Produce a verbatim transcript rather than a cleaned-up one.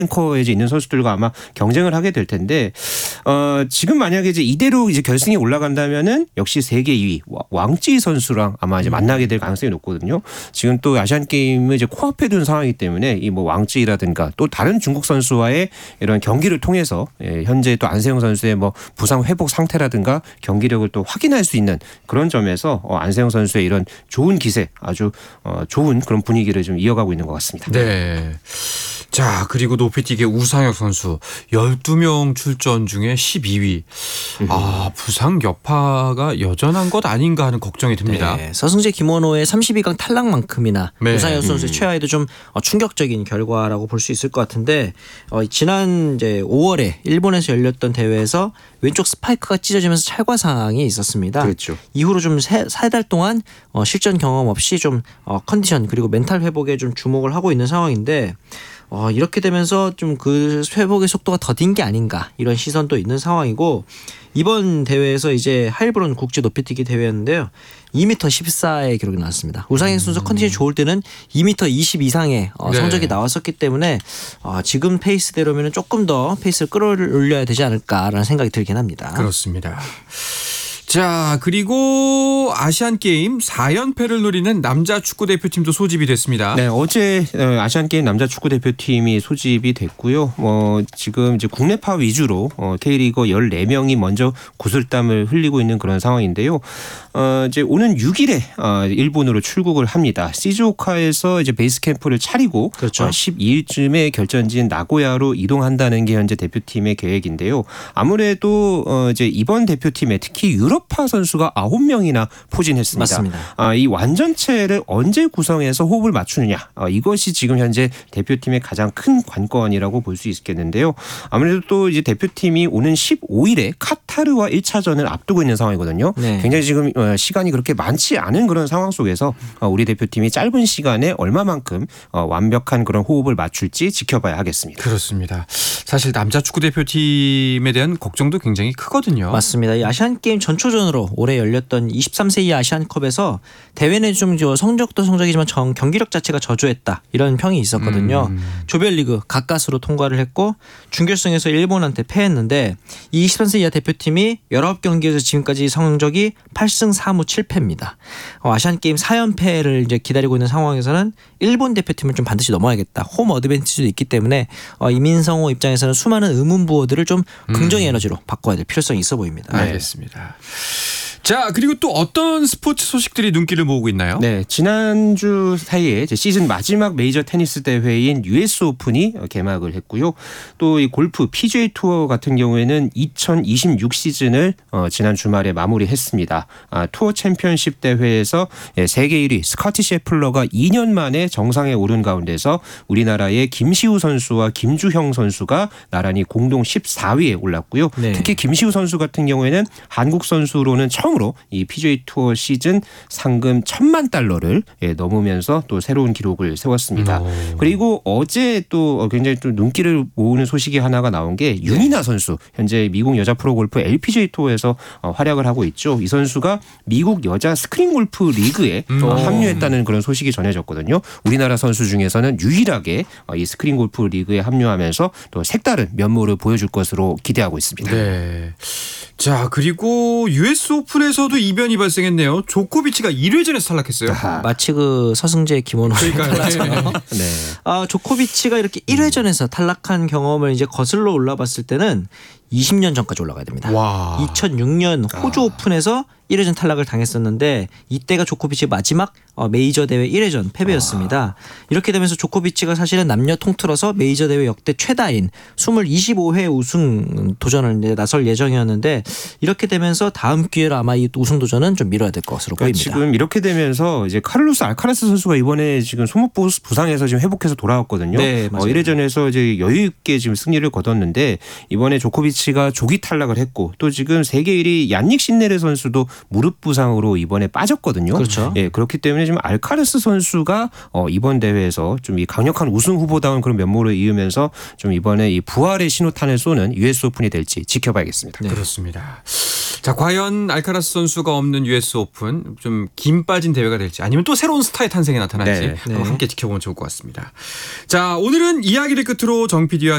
랭커에 이제 있는 선수들과 아마 경쟁을 하게 될 텐데 어, 지금 만약에 이제 이대로 이제 결승에 올라간다면은 역시 세계 이 위 왕찌 선수랑 아마 이제 만나게 될 가능성이 높거든요. 지금 또 아시안 게임을 이제 코앞에 둔 상황이기 때문에 이 뭐 왕찌라든가 또 다른 중국 선수와의 이런 경기를 통해서 예, 현재 또 안세영 선수의 뭐 부상 회복 상태라든가 경기력을 또 확인할 수 있는 그런 점에서 어, 안세영 선수의 이런 좋은 기세 아주 어, 좋은 그런 분위기를 좀 이어가고 있는 것 같습니다. 네. 자, 그리고 높이뛰기 우상혁 선수 열두 명 출전 중에 십이 위. 아, 부상 여파가 여전한 것 아닌가 하는 걱정이 듭니다. 네, 서승재 김원호의 삼십이 강 탈락만큼이나 네. 우상혁 선수의 음. 최하위도 좀 충격적인 결과라고 볼 수 있을 것 같은데 어, 지난 이제 오월에 일본에서 열렸던 대회에서 왼쪽 스파이크가 찢어지면서 찰과 상황이 있었습니다. 그렇죠. 이후로 좀 세 달 동안 어, 실전 경험 없이 좀 어, 컨디션 그리고 멘탈 회복에 좀 주목을 하고 있는 상황인데 어, 이렇게 되면서 좀 그 회복의 속도가 더딘 게 아닌가 이런 시선도 있는 상황이고 이번 대회에서 이제 하일브론 국제 높이뛰기 대회였는데요. 이 미터 십사의 기록이 나왔습니다. 우상혁 선수 컨디션이 좋을 때는 이 미터 이십 이상의 어, 네. 성적이 나왔었기 때문에 어, 지금 페이스대로면 조금 더 페이스를 끌어올려야 되지 않을까라는 생각이 들긴 합니다. 그렇습니다. 자, 그리고 아시안게임 사 연패를 노리는 남자 축구대표팀도 소집이 됐습니다. 네, 어제 아시안게임 남자 축구대표팀이 소집이 됐고요. 뭐 지금 이제 국내파 위주로 K리거 열네 명이 먼저 구슬땀을 흘리고 있는 그런 상황인데요. 어, 이제 오는 육 일에 일본으로 출국을 합니다. 시즈오카에서 이제 베이스 캠프를 차리고 그렇죠. 십이 일쯤에 결전지인 나고야로 이동한다는 게 현재 대표팀의 계획인데요. 아무래도 이제 이번 대표팀에 특히 유럽 파 선수가 아홉 명이나 포진했습니다. 맞습니다. 아, 이 완전체를 언제 구성해서 호흡을 맞추느냐 아, 이것이 지금 현재 대표팀의 가장 큰 관건이라고 볼 수 있겠는데요. 아무래도 또 이제 대표팀이 오는 십오 일에 카타르와 일 차전을 앞두고 있는 상황이거든요. 네. 굉장히 지금 시간이 그렇게 많지 않은 그런 상황 속에서 우리 대표팀이 짧은 시간에 얼마만큼 완벽한 그런 호흡을 맞출지 지켜봐야 하겠습니다. 그렇습니다. 사실 남자 축구대표팀에 대한 걱정도 굉장히 크거든요. 맞습니다. 이 아시안게임 전초전으로 올해 열렸던 이십삼 세 이하 아시안컵에서 대회는 좀 성적도 성적이지만 정, 경기력 자체가 저조했다 이런 평이 있었거든요. 음. 조별리그 가까스로 통과를 했고 준결승에서 일본한테 패했는데 이 이십삼 세 이하 대표팀이 열아홉 경기에서 지금까지 성적이 팔 승 사 무 칠 패입니다. 어, 아시안게임 사 연패를 이제 기다리고 있는 상황에서는 일본 대표팀을 좀 반드시 넘어야겠다. 홈 어드밴티지도 있기 때문에 어, 이민성호 입장에서는 수많은 의문부호들을 좀 긍정의 에너지로 바꿔야 될 필요성이 있어 보입니다. 알겠습니다. 자, 그리고 또 어떤 스포츠 소식들이 눈길을 모으고 있나요? 네, 지난주 사이에 이제 시즌 마지막 메이저 테니스 대회인 유에스 오픈이 개막을 했고요. 또 이 골프 피지에이 투어 같은 경우에는 이천이십육 시즌을 어, 지난 주말에 마무리했습니다. 아, 투어 챔피언십 대회에서 세계 일 위 스카티 셰플러가 이 년 만에 정상에 오른 가운데서 우리나라의 김시우 선수와 김주형 선수가 나란히 공동 십사 위에 올랐고요. 네. 특히 김시우 선수 같은 경우에는 한국 선수로는 처음 으로 이 피지에이 투어 시즌 상금 천만 달러를 예, 넘으면서 또 새로운 기록을 세웠습니다. 오. 그리고 어제 또 굉장히 또 눈길을 모으는 소식이 하나가 나온 게 윤이나 선수 현재 미국 여자 프로골프 엘피지에이 투어에서 어, 활약을 하고 있죠. 이 선수가 미국 여자 스크린 골프 리그에 음. 어, 합류했다는 그런 소식이 전해졌거든요. 우리나라 선수 중에서는 유일하게 어, 이 스크린 골프 리그에 합류하면서 또 색다른 면모를 보여줄 것으로 기대하고 있습니다. 네. 자, 그리고 유에스 오픈에서도 이변이 발생했네요. 조코비치가 일 회전에서 탈락했어요. 아하. 마치 그 서승재 김원호의 그러니까요. 탈락처럼. 네. 아, 조코비치가 이렇게 일 회전에서 탈락한 경험을 이제 거슬러 올라봤을 때는 이십 년 전까지 올라가야 됩니다. 와. 이천육 년 호주 아. 오픈에서 일 회전 탈락을 당했었는데 이때가 조코비치의 마지막 메이저 대회 일 회전 패배였습니다. 아. 이렇게 되면서 조코비치가 사실은 남녀 통틀어서 메이저 대회 역대 최다인 이십오 회 우승 도전을 이제 나설 예정이었는데 이렇게 되면서 다음 기회로 아마 이 우승 도전은 좀 미뤄야 될 것으로 그러니까 보입니다. 지금 이렇게 되면서 이제 카를로스 알카라스 선수가 이번에 지금 손목 부상에서 지금 회복해서 돌아왔거든요. 네, 맞아요. 어, 일 회전에서 이제 여유 있게 지금 승리를 거뒀는데 이번에 조코비치가 조기 탈락을 했고 또 지금 세계 일 위 얀닉 신네르 선수도 무릎 부상으로 이번에 빠졌거든요. 그렇죠. 예, 그렇기 때문에 지금 알카라스 선수가 어, 이번 대회에서 좀 이 강력한 우승 후보다운 그런 면모를 이으면서 좀 이번에 이 부활의 신호탄을 쏘는 유에스 오픈이 될지 지켜봐야겠습니다. 네. 그렇습니다. 자, 과연 알카라스 선수가 없는 유에스 오픈 좀 김 빠진 대회가 될지 아니면 또 새로운 스타의 탄생이 나타날지 네. 한번 네. 함께 지켜보면 좋을 것 같습니다. 자, 오늘은 이야기를 끝으로 정 피디와